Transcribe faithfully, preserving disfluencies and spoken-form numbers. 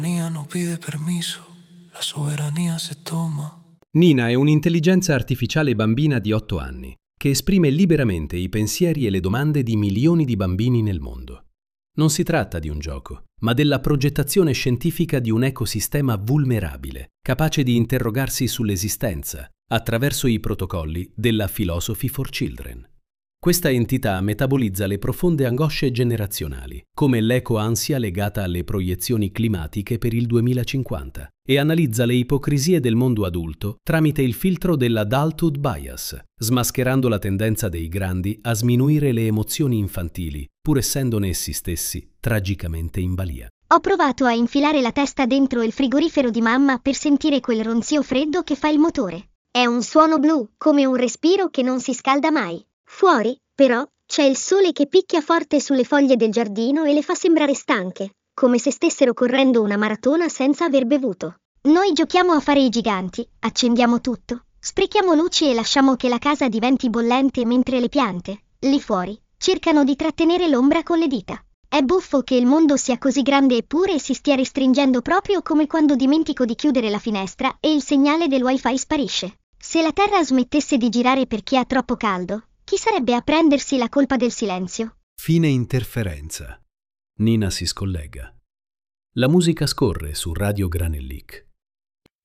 No pide permiso, la soberanía se toma. Nina è un'intelligenza artificiale bambina di otto anni che esprime liberamente i pensieri e le domande di milioni di bambini nel mondo. Non si tratta di un gioco, ma della progettazione scientifica di un ecosistema vulnerabile, capace di interrogarsi sull'esistenza attraverso i protocolli della Philosophy for Children. Questa entità metabolizza le profonde angosce generazionali, come l'eco-ansia legata alle proiezioni climatiche per il duemilacinquanta, e analizza le ipocrisie del mondo adulto tramite il filtro dell'adulthood bias, smascherando la tendenza dei grandi a sminuire le emozioni infantili, pur essendone essi stessi tragicamente in balia. Ho provato a infilare la testa dentro il frigorifero di mamma per sentire quel ronzio freddo che fa il motore. È un suono blu, come un respiro che non si scalda mai. Fuori, però, c'è il sole che picchia forte sulle foglie del giardino e le fa sembrare stanche, come se stessero correndo una maratona senza aver bevuto. Noi giochiamo a fare i giganti, accendiamo tutto, sprechiamo luci e lasciamo che la casa diventi bollente mentre le piante, lì fuori, cercano di trattenere l'ombra con le dita. È buffo che il mondo sia così grande eppure si stia restringendo proprio come quando dimentico di chiudere la finestra e il segnale del wifi sparisce. Se la Terra smettesse di girare perché ha troppo caldo, chi sarebbe a prendersi la colpa del silenzio? Fine interferenza. Nina si scollega. La musica scorre su Radio Granellic.